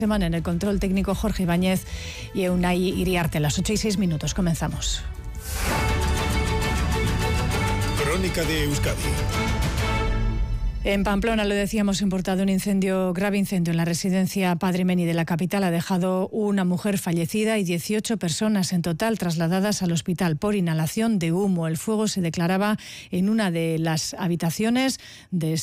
Semana en el control técnico Jorge Ibáñez y Unai Iriarte. A las 8:06 comenzamos. Crónica de Euskadi. En Pamplona, lo decíamos, importado un grave incendio en la residencia Padre Meni de la capital. Ha dejado una mujer fallecida y 18 personas en total trasladadas al hospital por inhalación de humo. El fuego se declaraba en una de las habitaciones de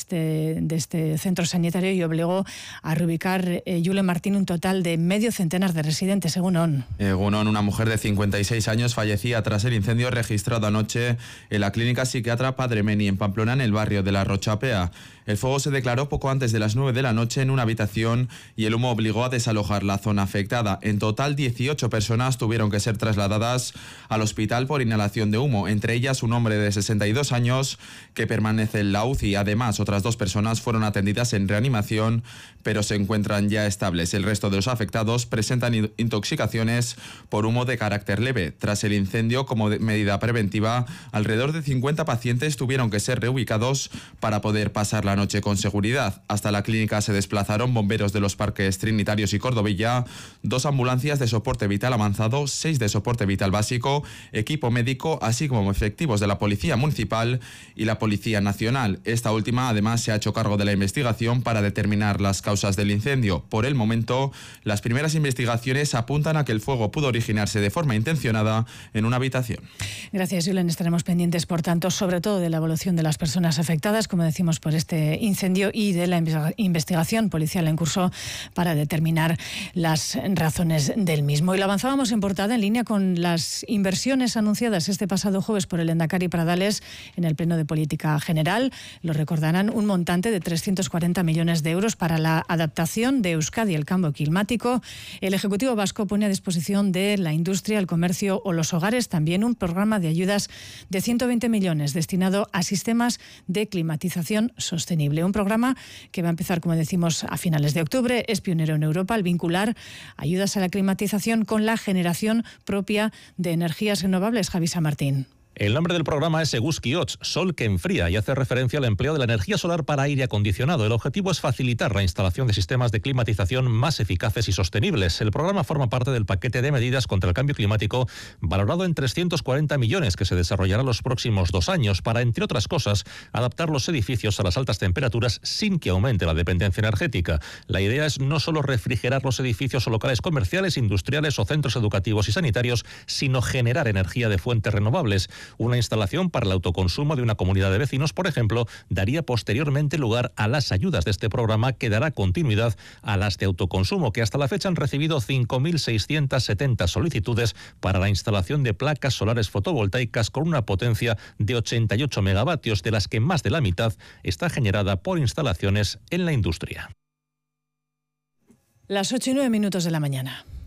este centro sanitario y obligó a reubicar, Yule Martín, un total de medio centenar de residentes. Egunon, una mujer de 56 años fallecía tras el incendio registrado anoche en la clínica psiquiatra Padre Meni en Pamplona, en el barrio de la Rochapea. El fuego se declaró poco antes de las 9 de la noche en una habitación y el humo obligó a desalojar la zona afectada. En total, 18 personas tuvieron que ser trasladadas al hospital por inhalación de humo, entre ellas un hombre de 62 años que permanece en la UCI. Además, otras 2 personas fueron atendidas en reanimación, pero se encuentran ya estables. El resto de los afectados presentan intoxicaciones por humo de carácter leve. Tras el incendio, como medida preventiva, alrededor de 50 pacientes tuvieron que ser reubicados para poder pasar la noche con seguridad. Hasta la clínica se desplazaron bomberos de los parques Trinitarios y Cordovilla, 2 ambulancias de soporte vital avanzado, 6 de soporte vital básico, equipo médico, así como efectivos de la Policía Municipal y la Policía Nacional. Esta última, además, se ha hecho cargo de la investigación para determinar las causas del incendio. Por el momento, las primeras investigaciones apuntan a que el fuego pudo originarse de forma intencionada en una habitación. Gracias, Julen. Estaremos pendientes, por tanto, sobre todo de la evolución de las personas afectadas, como decimos, por este incendio y de la investigación policial en curso para determinar las razones del mismo. Y lo avanzábamos en portada en línea con las inversiones anunciadas este pasado jueves por el Lehendakari Pradales en el Pleno de Política General. Lo recordarán, un montante de 340 millones de euros para la adaptación de Euskadi al cambio climático. El Ejecutivo vasco pone a disposición de la industria, el comercio o los hogares también un programa de ayudas de 120 millones destinado a sistemas de climatización sostenible. Un programa que va a empezar, como decimos, a finales de octubre. Es pionero en Europa al vincular ayudas a la climatización con la generación propia de energías renovables. Javi San Martín. El nombre del programa es Eguzki Hots, sol que enfría, y hace referencia al empleo de la energía solar para aire acondicionado. El objetivo es facilitar la instalación de sistemas de climatización más eficaces y sostenibles. El programa forma parte del paquete de medidas contra el cambio climático valorado en 340 millones que se desarrollará los próximos 2 años para, entre otras cosas, adaptar los edificios a las altas temperaturas sin que aumente la dependencia energética. La idea es no solo refrigerar los edificios o locales comerciales, industriales o centros educativos y sanitarios, sino generar energía de fuentes renovables. Una instalación para el autoconsumo de una comunidad de vecinos, por ejemplo, daría posteriormente lugar a las ayudas de este programa, que dará continuidad a las de autoconsumo, que hasta la fecha han recibido 5.670 solicitudes para la instalación de placas solares fotovoltaicas con una potencia de 88 megavatios, de las que más de la mitad está generada por instalaciones en la industria. Las 8:09 de la mañana.